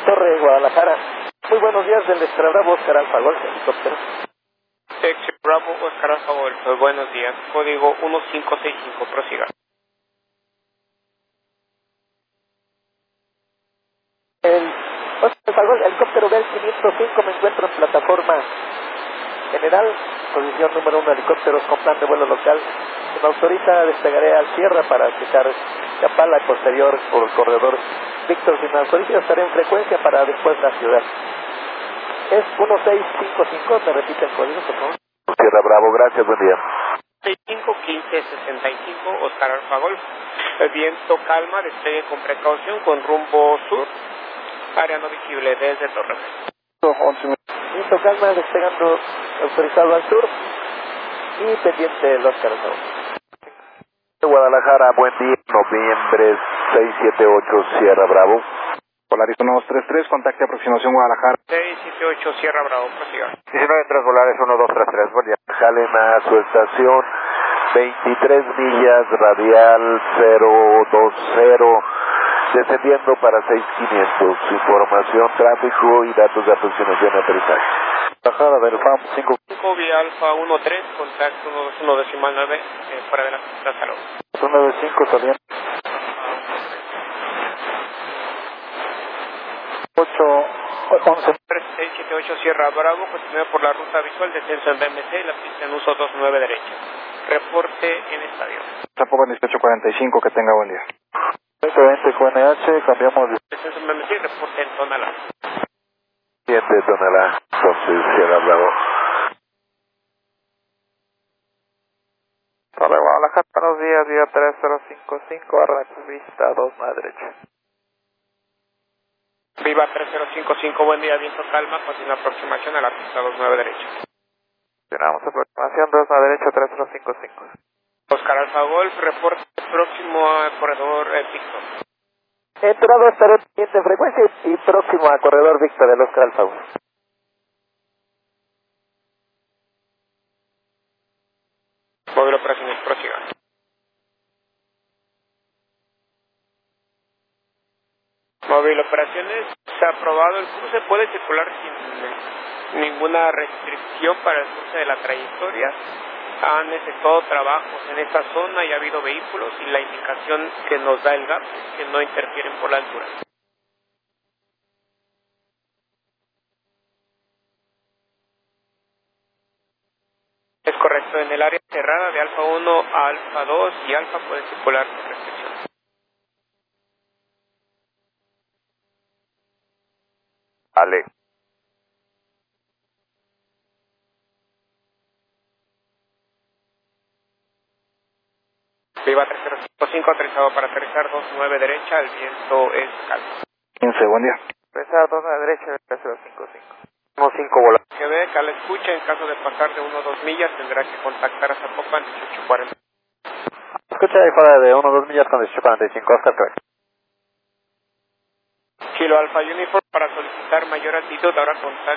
Torre, Guadalajara. Muy buenos días, del Extra Bravo, Oscar Alfa Golf, helicóptero. Extra Bravo, Oscar Alfa Golf, buenos días. Código 1565, prosiga. El Oscar Alfa Golf, helicóptero Bell 505, me encuentro en plataforma general, posición número 1, helicópteros con plan de vuelo local. Si me autoriza, despegaré al Sierra para checar Chapala posterior por el corredor Víctor. Si me autoriza, estaré en frecuencia para después la ciudad. Es 1655, me repite el código, por favor. Sierra Bravo, gracias, buen día. 651565, Oscar Alfa Golf. El viento calma, despegue con precaución con rumbo sur. Área no visible desde Torre. Viento calma, despegando autorizado al sur y pendiente del Oscar Alfa Golf. Guadalajara, buen día, noviembre 678, Sierra Bravo. Polaris 1233, contacte aproximación Guadalajara. 678, Sierra Bravo, prosiga. 19 Transvolares 1233, buen día. Jalen a su estación, 23 millas, radial 020, descendiendo para 6500. Información, tráfico y datos de aproximación y aterrizaje. Bajada del FAM 5. 5 vía Alfa 13, contacto 121.9, fuera de la pista, salud. 195 saliendo. 678 Sierra Bravo, continúa por la ruta visual, descenso en BMC, la pista en uso 29 derecha. Reporte en estadio. Zapopan 1845, que tenga buen día. 2020 con NH, cambiamos de Descenso en BMC y reporte en Tonalá. siguiente Tonalá, entonces Sierra Bravo. Torre Guadalajara, buenos días, vía 3055, arranque vista 2 a derecha. Viva 3055, buen día, viento calma, continúa aproximación a la pista 29 derecha. Continuamos aproximación 2 a derecha 3055. Oscar Alfa Golf, reporte próximo a corredor Víctor. Entrado, estaré pendiente en frecuencia y próximo a corredor Víctor del Oscar Alfa Golf. Móvil operaciones, prosiga. Móvil operaciones, se ha aprobado el cruce, puede circular sin ninguna restricción para el cruce de la trayectoria. Han efectuado trabajos en esta zona y ha habido vehículos y la indicación que nos da el GAP es que no interfieren por la altura. Es correcto, en el área cerrada de Alfa 1 a Alfa 2 y Alfa puede circular sin restricción. Ale. Viva 3055, aterrizado para aterrizar 29 derecha, el viento es calmo. 15, buen día. Empezar 2 a derecha 3055. 15 volantes. Que ve, que la escucha, en caso de pasar de 1 o 2 millas, tendrá que contactar a Zapopan 1840. Escucha ahí fuera de 1 o 2 millas con 1845, Oscar correcto. Kilo Alfa Uniform, para solicitar mayor altitud, ahora contacto